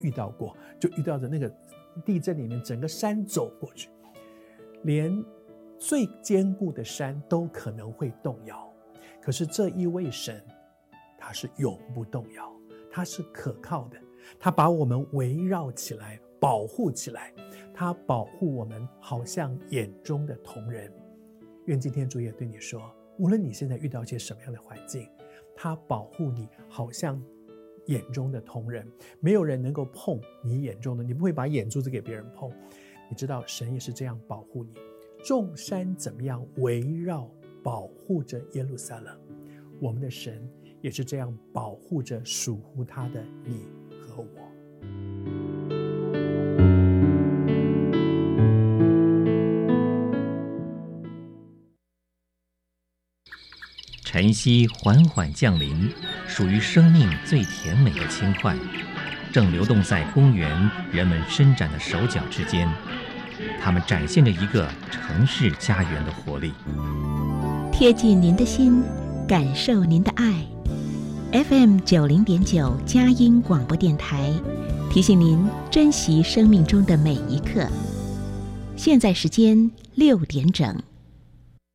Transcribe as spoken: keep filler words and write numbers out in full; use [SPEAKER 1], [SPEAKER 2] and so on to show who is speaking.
[SPEAKER 1] 遇到过，就遇到的那个地震里面整个山走过去，连最坚固的山都可能会动摇，可是这一位神他是永不动摇，他是可靠的，他把我们围绕起来，保护起来，他保护我们好像眼中的瞳人。愿今天主也对你说，无论你现在遇到一些什么样的环境，他保护你好像眼中的瞳人，没有人能够碰你眼中的，你不会把眼珠子给别人碰。你知道神也是这样保护你，众山怎么样围绕保护着耶路撒冷，我们的神也是这样保护着属乎他的你和我。
[SPEAKER 2] 晨曦缓缓降临，属于生命最甜美的轻快，正流动在公园人们伸展的手脚之间，它们展现着一个城市家园的活力。
[SPEAKER 3] 贴近您的心，感受您的爱。F M 九零点九佳音广播电台提醒您珍惜生命中的每一刻。现在时间六点整。